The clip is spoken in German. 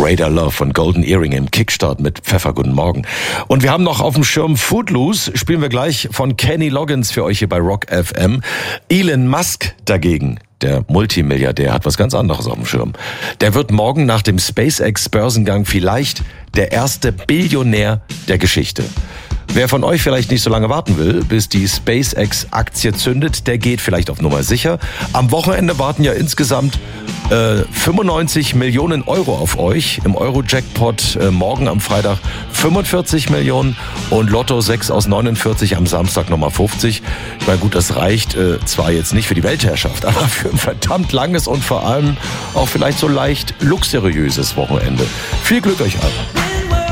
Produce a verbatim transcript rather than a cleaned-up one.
Radar Love von Golden Earring im Kickstart mit Pfeffer. Guten Morgen. Und wir haben noch auf dem Schirm Footloose, spielen wir gleich von Kenny Loggins für euch hier bei Rock F M. Elon Musk dagegen, der Multimilliardär, hat was ganz anderes auf dem Schirm. Der wird morgen nach dem SpaceX-Börsengang vielleicht der erste Billionär der Geschichte. Wer von euch vielleicht nicht so lange warten will, bis die SpaceX-Aktie zündet, der geht vielleicht auf Nummer sicher. Am Wochenende warten ja insgesamt äh, fünfundneunzig Millionen Euro auf euch. Im Euro-Jackpot äh, morgen am Freitag fünfundvierzig Millionen und Lotto sechs aus neunundvierzig am Samstag nochmal fünfzig. Ich meine, gut, das reicht äh, zwar jetzt nicht für die Weltherrschaft, aber für ein verdammt langes und vor allem auch vielleicht so leicht luxuriöses Wochenende. Viel Glück euch allen.